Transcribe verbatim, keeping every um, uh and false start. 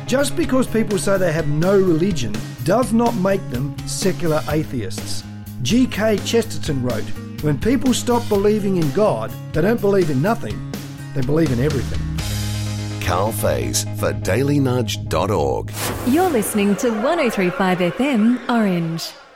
Just because people say they have no religion does not make them secular atheists. G K Chesterton wrote, "When people stop believing in God, they don't believe in nothing, they believe in everything." Carl Faze for daily nudge dot org. You're listening to one oh three point five F M Orange.